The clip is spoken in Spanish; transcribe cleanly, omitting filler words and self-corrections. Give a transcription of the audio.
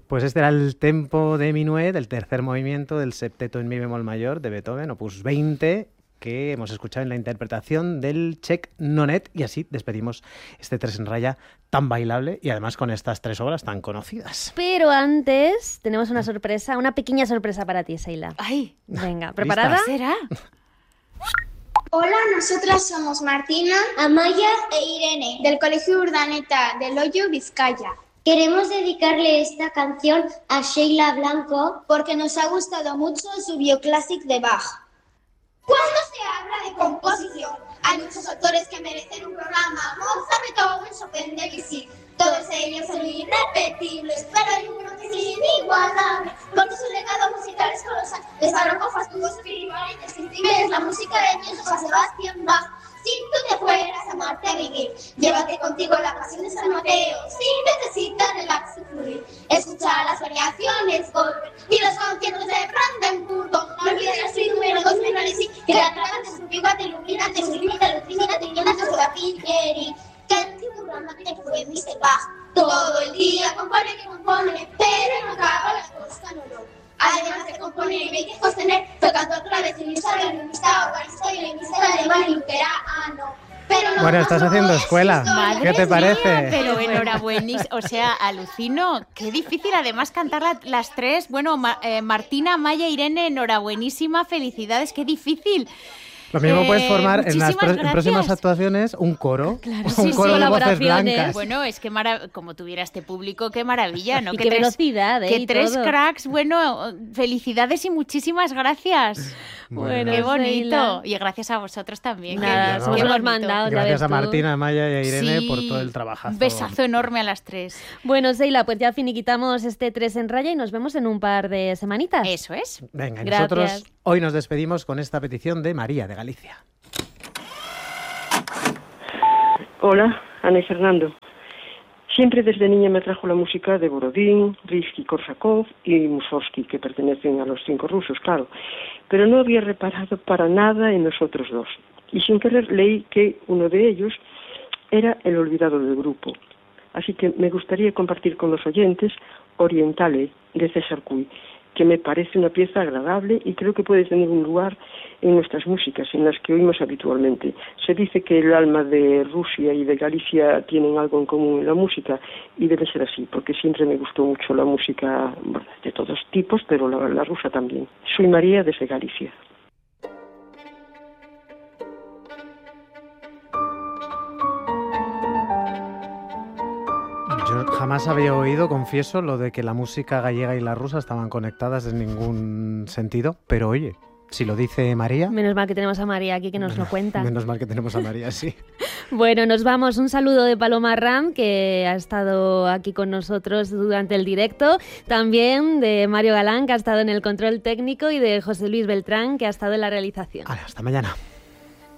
Pues este era el tempo de minuet, el tercer movimiento del septeto en mi bemol mayor de Beethoven, opus 20, que hemos escuchado en la interpretación del Czech Nonet, y así despedimos este Tres en Raya tan bailable y además con estas tres obras tan conocidas. Pero antes tenemos una sorpresa, una pequeña sorpresa para ti, Seila. ¡Ay! Venga, ¿preparada? ¿Qué será? Hola, nosotras somos Martina, Amaya e Irene, del Colegio Urdaneta de Loyo, Vizcaya. Queremos dedicarle esta canción a Sheila Blanco porque nos ha gustado mucho su bioclásic de Bach. Cuando se habla de composición, hay muchos autores que merecen un programa. Mozart, Beethoven, Chopin, Debussy. Todos ellos son irrepetibles, pero hay uno que es inigualable, porque su legado musical es colosal. Es barroco, fastuoso, espiritual, indescriptible, es la música de Dios, Juan Sebastián Bach. Si tú te fueras a Marte a vivir, llévate contigo la pasión de San Mateo. Si necesitas relax y fluir, escucha las variaciones, golpe y los conciertos de Brandenburgo. No olvides el suite número 2 menores y que la trama te subyuga, te ilumina, te sublima, te lucimina, te llena de la Piñeri. Que el programa te fue Mr. Bach. Todo el día compone que compone, pero no acaba la cosa, no. Además de componer y de sostener, fue cantor clavecinista, violinista, organista, violinista, alemán y luterano. Bueno, estás haciendo escuela. ¿Qué te parece? Pero enhorabuena, o sea, alucino. Qué difícil, además, cantar las tres. Bueno, Martina, Maya, Irene, enhorabuenísima, felicidades, qué difícil. Lo mismo puedes formar en las muchísimas próximas actuaciones un coro, Claro, un coro de voces colaboraciones. blancas. Bueno, es que como tuviera este público, qué maravilla, ¿no? Y Que qué tres- velocidad, Que y tres todo. cracks, bueno, felicidades y muchísimas gracias. Bueno, Qué bonito. Seila. Y gracias a vosotros también. Nada, Qué somos bonito. unos mandados, ya Gracias ves a tú. Martina, a Maya y a Irene Sí, por todo el trabajazo. Un besazo enorme a las tres. Bueno, Seila, pues ya finiquitamos este 3 en Raya y nos vemos en un par de semanitas. Eso es. Venga, y Gracias. nosotros hoy nos despedimos con esta petición de María de Galicia. Hola, Ana y Fernando. Siempre desde niña me atrajo la música de Borodín, Rimski-Korsakov y Mussorgsky, que pertenecen a los 5 rusos, claro. Pero no había reparado para nada en los otros dos. Y sin querer leí que uno de ellos era el olvidado del grupo. Así que me gustaría compartir con los oyentes Orientale, de César Cui, que me parece una pieza agradable y creo que puede tener un lugar en nuestras músicas, en las que oímos habitualmente. Se dice que el alma de Rusia y de Galicia tienen algo en común en la música, y debe ser así, porque siempre me gustó mucho la música, bueno, de todos tipos, pero la rusa también. Soy María desde Galicia. Yo jamás había oído, confieso, lo de que la música gallega y la rusa estaban conectadas en ningún sentido, pero oye, si lo dice María... Menos mal que tenemos a María aquí que nos lo cuenta. Menos mal que tenemos a María, sí. Bueno, nos vamos. Un saludo de Paloma Ram, que ha estado aquí con nosotros durante el directo. También de Mario Galán, que ha estado en el control técnico, y de José Luis Beltrán, que ha estado en la realización. Vale, hasta mañana.